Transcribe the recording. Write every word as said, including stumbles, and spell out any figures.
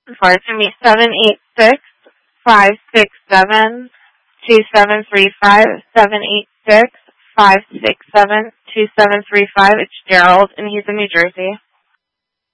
For it's going to be seven eight six, five six seven, two seven three five, seven eight six, five six seven, two seven three five. It's Gerald, and he's in New Jersey.